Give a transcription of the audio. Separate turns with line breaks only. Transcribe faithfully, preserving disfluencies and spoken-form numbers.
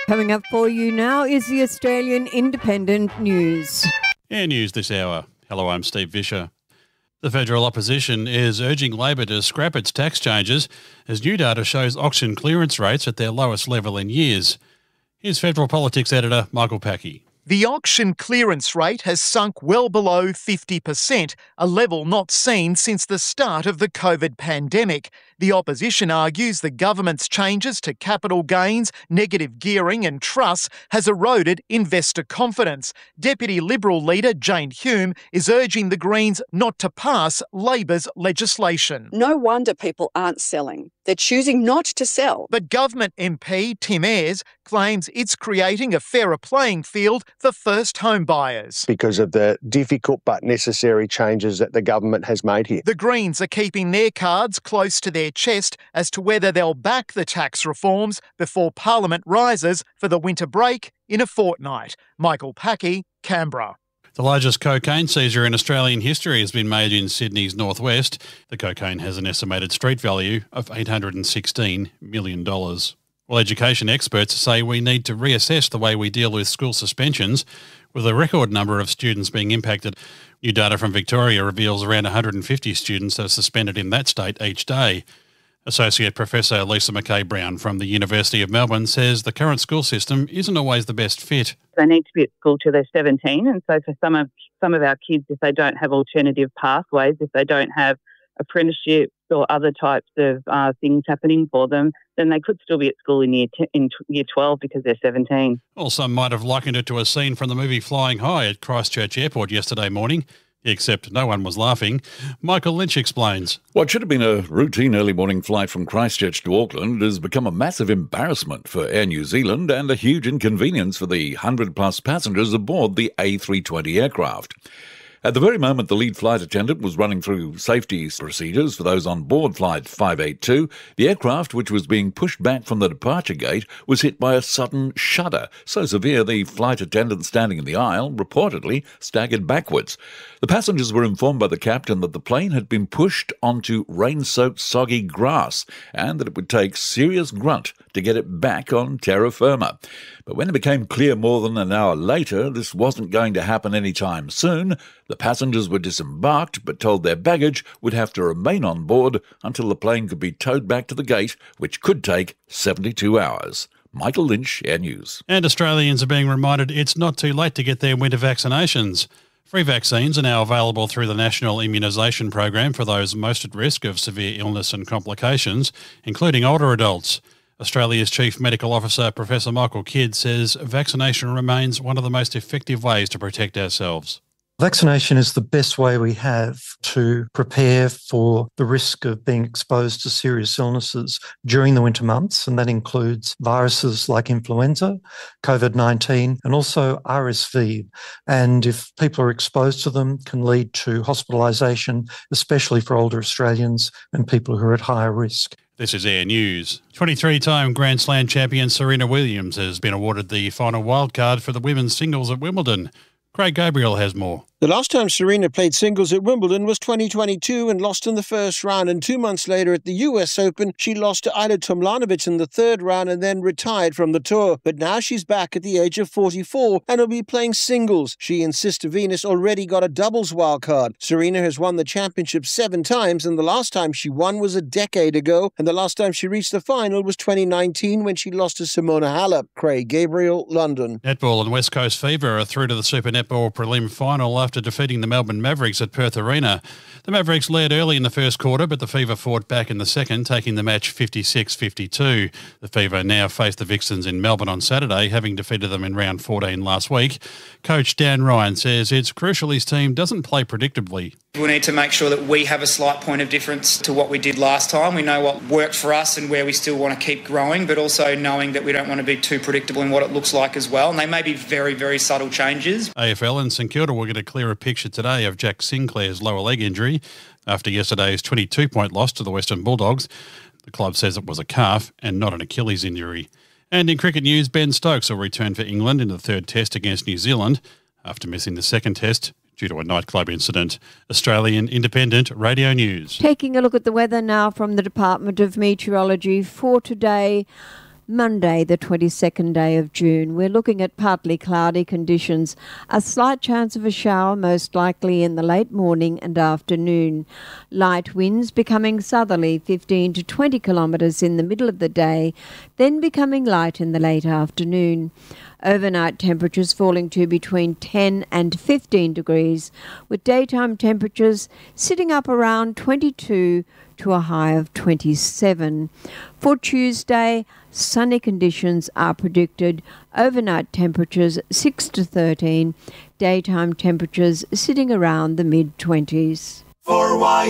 Coming up for you now is the Australian Independent News.
Air News this hour. Hello, I'm Steve Vischer. The federal opposition is urging Labor to scrap its tax changes as new data shows auction clearance rates at their lowest level in years. Here's federal politics editor Michael Packey.
The auction clearance rate has sunk well below fifty percent, a level not seen since the start of the COVID pandemic. The opposition argues the government's changes to capital gains, negative gearing and trusts has eroded investor confidence. Deputy Liberal leader Jane Hume is urging the Greens not to pass Labor's legislation.
No wonder people aren't selling. They're choosing not to sell.
But government M P Tim Ayres claims it's creating a fairer playing field for first home buyers.
Because of the difficult but necessary changes that the government has made here.
The Greens are keeping their cards close to their chest as to whether they'll back the tax reforms before Parliament rises for the winter break in a fortnight. Michael Packey, Canberra.
The largest cocaine seizure in Australian history has been made in Sydney's northwest. The cocaine has an estimated street value of eight hundred sixteen million dollars. Well, education experts say we need to reassess the way we deal with school suspensions, with a record number of students being impacted. New data from Victoria reveals around one hundred fifty students are suspended in that state each day. Associate Professor Lisa McKay-Brown from the University of Melbourne says the current school system isn't always the best fit.
They need to be at school till they're seventeen, and so for some of some of our kids, if they don't have alternative pathways, if they don't have apprenticeships or other types of uh, things happening for them, then they could still be at school in year t- in t- year twelve because they're seventeen.
Well, some might have likened it to a scene from the movie Flying High at Christchurch Airport yesterday morning, except no one was laughing. Michael Lynch explains.
What should have been a routine early morning flight from Christchurch to Auckland has become a massive embarrassment for Air New Zealand and a huge inconvenience for the one hundred plus passengers aboard the A three twenty aircraft. At the very moment the lead flight attendant was running through safety procedures for those on board Flight five eighty-two, the aircraft, which was being pushed back from the departure gate, was hit by a sudden shudder, so severe the flight attendant standing in the aisle reportedly staggered backwards. The passengers were informed by the captain that the plane had been pushed onto rain-soaked soggy grass and that it would take serious grunt to get it back on terra firma. But when it became clear more than an hour later this wasn't going to happen anytime soon, the passengers were disembarked but told their baggage would have to remain on board until the plane could be towed back to the gate, which could take seventy-two hours. Michael Lynch, Air News.
And Australians are being reminded it's not too late to get their winter vaccinations. Free vaccines are now available through the National Immunisation Program for those most at risk of severe illness and complications, including older adults. Australia's Chief Medical Officer, Professor Michael Kidd, says vaccination remains one of the most effective ways to protect ourselves.
Vaccination is the best way we have to prepare for the risk of being exposed to serious illnesses during the winter months, and that includes viruses like influenza, COVID nineteen, and also R S V. And if people are exposed to them, can lead to hospitalisation, especially for older Australians and people who are at higher risk.
This is Air News. twenty-three-time Grand Slam champion Serena Williams has been awarded the final wildcard for the women's singles at Wimbledon. Craig Gabriel has more.
The last time Serena played singles at Wimbledon was twenty twenty-two and lost in the first round, and two months later at the U S Open, she lost to Ajla Tomljanovic in the third round and then retired from the tour. But now she's back at the age of forty-four and will be playing singles. She and Sister Venus already got a doubles wildcard. Serena has won the championship seven times, and the last time she won was a decade ago, and the last time she reached the final was twenty nineteen when she lost to Simona Halep. Craig Gabriel, London.
Netball and West Coast Fever are through to the Super Netball prelim final after defeating the Melbourne Mavericks at Perth Arena. The Mavericks led early in the first quarter, but the Fever fought back in the second, taking the match fifty-six fifty-two. The Fever now face the Vixens in Melbourne on Saturday, having defeated them in round fourteen last week. Coach Dan Ryan says it's crucial his team doesn't play predictably.
We need to make sure that we have a slight point of difference to what we did last time. We know what worked for us and where we still want to keep growing, but also knowing that we don't want to be too predictable in what it looks like as well. And they may be very, very subtle changes.
A F L and St Kilda will get a clearer picture today of Jack Sinclair's lower leg injury after yesterday's twenty-two point loss to the Western Bulldogs. The club says it was a calf and not an Achilles injury. And in cricket news, Ben Stokes will return for England in the third test against New Zealand after missing the second test due to a nightclub incident. Australian Independent Radio News.
Taking a look at the weather now from the Department of Meteorology for today. Monday, the twenty-second day of June. We're looking at partly cloudy conditions. A slight chance of a shower, most likely in the late morning and afternoon. Light winds becoming southerly, fifteen to twenty kilometres in the middle of the day, then becoming light in the late afternoon. Overnight temperatures falling to between ten and fifteen degrees, with daytime temperatures sitting up around twenty-two to a high of twenty-seven. For Tuesday, sunny conditions are predicted. Overnight temperatures six to thirteen, daytime temperatures sitting around the mid-twenties. For